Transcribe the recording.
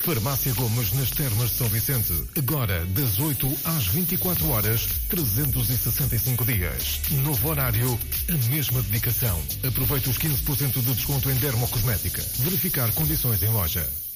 Farmácia Gomes nas Termas de São Vicente. Agora, das 8 às 24 horas, 365 dias. Novo horário, a mesma dedicação. Aproveite os 15% de desconto em dermocosmética. Verificar condições em loja.